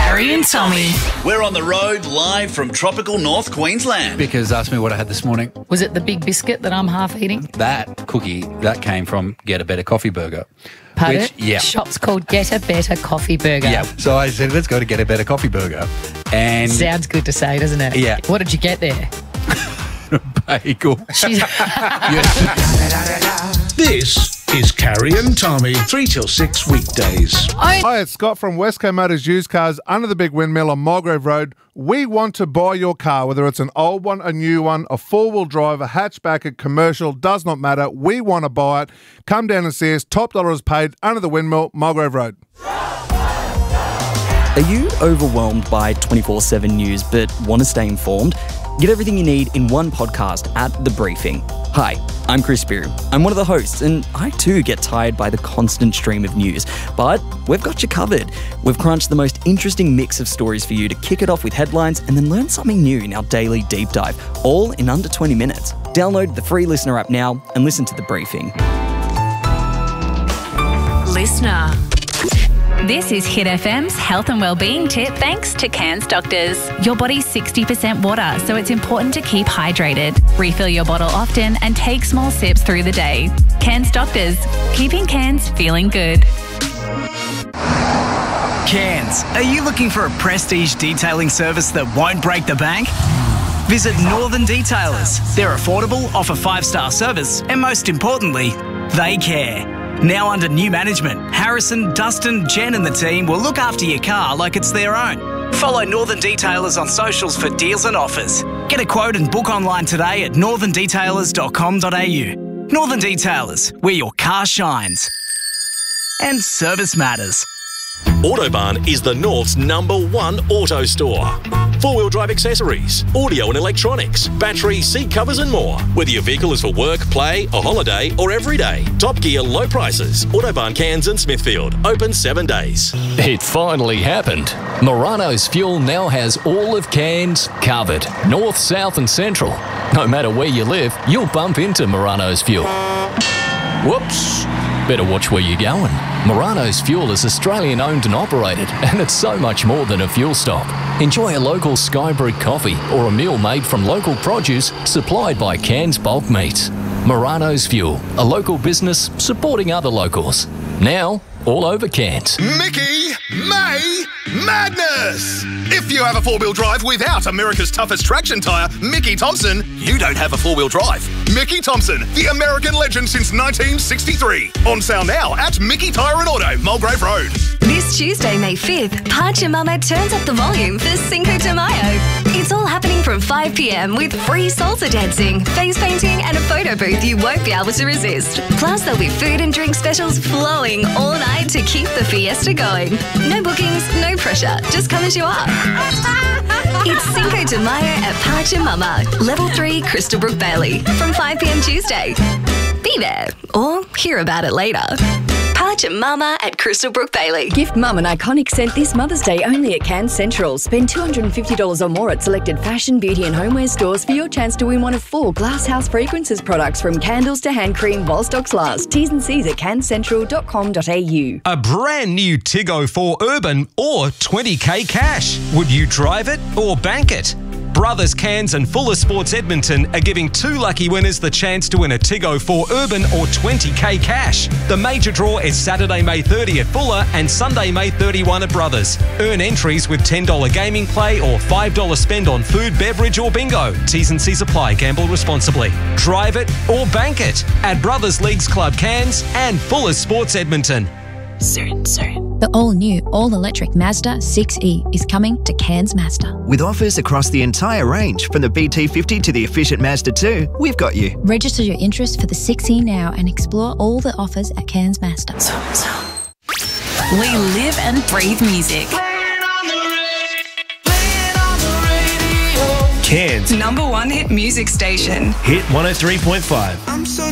Carrie and Tommy. We're on the road live from tropical North Queensland. Because asked me what I had this morning. Was it the big biscuit that I'm half eating? That cookie, that came from Get a Better Coffee Burger. Pardon? Yeah. Shop's called Get a Better Coffee Burger. Yeah. So I said, let's go to Get a Better Coffee Burger. And Sounds good to say, doesn't it? Yeah. What did you get there? bagel. This is Carrie and Tommy, 3 till 6 weekdays. Hi, it's Scott from Westco Motors Used Cars under the big windmill on Mulgrave Road. We want to buy your car, whether it's an old one, a new one, a four-wheel drive, a hatchback, a commercial, does not matter. We want to buy it. Come down and see us. Top dollar is paid under the windmill, Mulgrave Road. Are you overwhelmed by 24/7 news but want to stay informed? Get everything you need in one podcast at The Briefing. Hi, I'm Chris Spear. I'm one of the hosts, and I too get tired by the constant stream of news. But we've got you covered. We've crunched the most interesting mix of stories for you to kick it off with headlines and then learn something new in our daily deep dive, all in under 20 minutes. Download the free Listener app now and listen to The Briefing. Listener. This is Hit FM's health and wellbeing tip thanks to Cairns Doctors. Your body's 60% water, so it's important to keep hydrated. Refill your bottle often and take small sips through the day. Cairns Doctors, keeping Cairns feeling good. Cairns, are you looking for a prestige detailing service that won't break the bank? Visit Northern Detailers. They're affordable, offer 5-star service, and most importantly, they care. Now under new management, Harrison, Dustin, Jen and the team will look after your car like it's their own. Follow Northern Detailers on socials for deals and offers. Get a quote and book online today at northerndetailers.com.au. Northern Detailers, where your car shines. And service matters. Autobarn is the North's #1 auto store. Four-wheel drive accessories, audio and electronics, batteries, seat covers and more. Whether your vehicle is for work, play, a holiday or every day. Top gear, low prices. Autobarn Cairns and Smithfield. Open 7 days. It finally happened. Morano's Fuel now has all of Cairns covered. North, south and central. No matter where you live, you'll bump into Morano's Fuel. Whoops. Better watch where you're going. Morano's Fuel is Australian owned and operated, and it's so much more than a fuel stop. Enjoy a local Skybrewed coffee or a meal made from local produce supplied by Cairns Bulk Meats. Morano's Fuel, a local business supporting other locals. Now, all over Cairns. Mickey May Madness! If you have a four-wheel drive without America's toughest traction tyre, Mickey Thompson, you don't have a four-wheel drive. Mickey Thompson, the American legend since 1963. On sale now at Mickey Tyre and Auto, Mulgrave Road. This Tuesday, May 5th, Pachamama turns up the volume for Cinco de Mayo. It's all happening from 5 p.m. with free salsa dancing, face painting and a photo booth you won't be able to resist. Plus, there'll be food and drink specials flowing all night to keep the fiesta going. No bookings, no pressure. Just come as you are. It's Cinco de Mayo at Pachamama, Level 3, Crystalbrook Bailey, from 5 p.m. Tuesday. Be there or hear about it later. Pachamama at Crystalbrook Bailey. Gift Mum an iconic scent this Mother's Day only at Cairns Central. Spend $250 or more at selected fashion, beauty and homeware stores for your chance to win one of 4 Glasshouse Fragrances products from candles to hand cream while stocks last. T's and C's at cairnscentral.com.au. A brand new Tiggo 4 Urban or 20k cash. Would you drive it or bank it? Brothers Cairns and Fuller Sports Edmonton are giving 2 lucky winners the chance to win a Tiggo 4 Urban or 20k cash. The major draw is Saturday, May 30 at Fuller and Sunday, May 31 at Brothers. Earn entries with $10 gaming play or $5 spend on food, beverage or bingo. T's and C's apply. Gamble responsibly. Drive it or bank it at Brothers Leagues Club Cairns and Fuller Sports Edmonton. Soon. The all-new, all-electric Mazda 6e is coming to Cairns Mazda. With offers across the entire range, from the BT50 to the efficient Mazda 2, we've got you. Register your interest for the 6e now and explore all the offers at Cairns Mazda. We live and breathe music. Cairns' #1 hit music station. Hit 103.5.